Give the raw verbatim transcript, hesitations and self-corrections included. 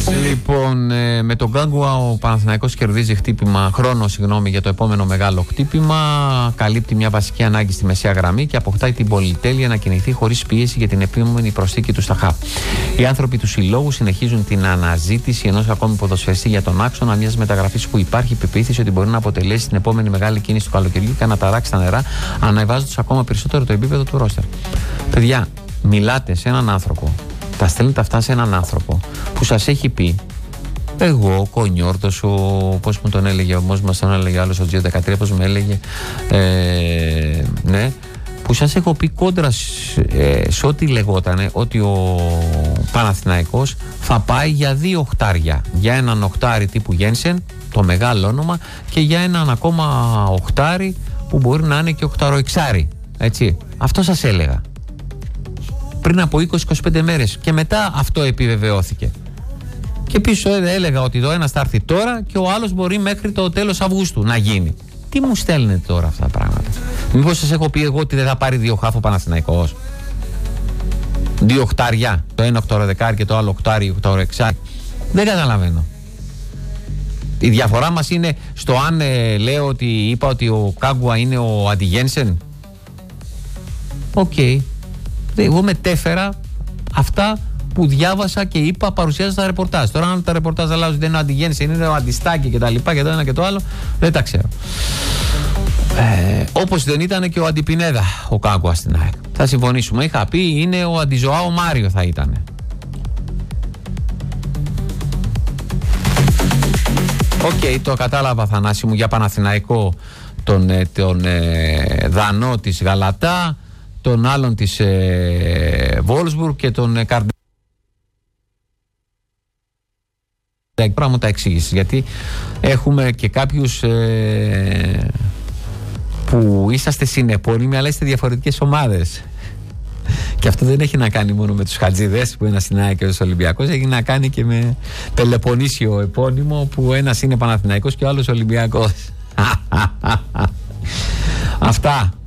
Λοιπόν, ε, με τον Γκάγκουα ο Παναθηναϊκός κερδίζει χτύπημα, χρόνο συγγνώμη, για το επόμενο μεγάλο χτύπημα. Καλύπτει μια βασική ανάγκη στη μεσαία γραμμή και αποκτάει την πολυτέλεια να κινηθεί χωρίς πίεση για την επόμενη προσθήκη του στα χαφ. Οι άνθρωποι του συλλόγου συνεχίζουν την αναζήτηση ενός ακόμη ποδοσφαιριστή για τον άξονα μιας μεταγραφής που υπάρχει πεποίθηση ότι μπορεί να αποτελέσει την επόμενη μεγάλη κίνηση του καλοκαιριού και να ταράξει τα νερά, ανεβάζοντας ακόμα περισσότερο το επίπεδο του ρόστερ. Παιδιά, μιλάτε σε έναν άνθρωπο. Τα στέλνετε αυτά σε έναν άνθρωπο που σας έχει πει, εγώ, ο Κονιόρτος, ο, πώς μου τον έλεγε, ο πώς μας τον έλεγε άλλος, ο τζι δεκατρία, πώς με έλεγε, ε, ναι, που σας έχω πει κόντρα ε, σε ό,τι λεγότανε, ότι ο Παναθηναϊκός θα πάει για δύο οχτάρια. Για έναν οχτάρι τύπου Γένσεν, το μεγάλο όνομα, και για έναν ακόμα οχτάρι που μπορεί να είναι και οχταροεξάρι. Έτσι, αυτό σας έλεγα πριν από είκοσι με είκοσι πέντε μέρες, και μετά αυτό επιβεβαιώθηκε. Και πίσω έλεγα ότι το ένα θα έρθει τώρα και ο άλλος μπορεί μέχρι το τέλος Αυγούστου να γίνει. Τι μου στέλνετε τώρα αυτά τα πράγματα? Μήπως σας έχω πει εγώ ότι δεν θα πάρει δύο χάφο Παναθηναϊκός? Δύο οχτάρια, το ένα οχταροδεκάρι και το άλλο οχτάρι, οχταροεξάρι. Δεν καταλαβαίνω. Η διαφορά μας είναι στο αν ε, λέω ότι είπα ότι ο Κάγκουα είναι ο Αντιγένσεν. Οκ. Okay. Εγώ μετέφερα αυτά που διάβασα και είπα, παρουσιάζω τα ρεπορτάζ. Τώρα, αν τα ρεπορτάζ αλλάζουν, δεν είναι ο Αντιγένσεν, είναι ο Αντιστάκη και τα λοιπά και το ένα και το άλλο, δεν τα ξέρω. Ε, όπως δεν ήταν και ο Αντιπινέδα ο Κάγκουα στην ΑΕΚ. Θα συμφωνήσουμε. Είχα πει είναι ο Αντιζωάο Μάριο θα ήταν. Οκ, okay, το κατάλαβα, Θανάση μου, για Παναθηναϊκό τον, τον ε, Δανό της Γαλατά, τον άλλον της ε, Βόλσμπουργκ και τον ε, Καρντι. Πράγμα τα εξήγησες, γιατί έχουμε και κάποιους ε, που είσαστε συνεπώνυμοι αλλά είστε διαφορετικές ομάδες. Και αυτό δεν έχει να κάνει μόνο με τους Χατζηδές που ένας είναι ΑΕΚ και ο Ολυμπιακός, έχει να κάνει και με Πελοποννήσιο επώνυμο που ένας είναι Παναθηναϊκός και ο άλλος Ολυμπιακός. Αυτά.